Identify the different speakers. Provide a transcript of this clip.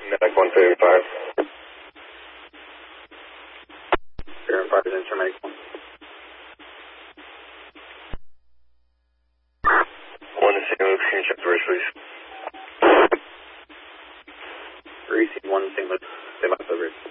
Speaker 1: Medic 135.
Speaker 2: Aaron 5 is enter Medic 1.
Speaker 1: 1 to 6, can you check the race, please?
Speaker 2: Racing 1, same with the race.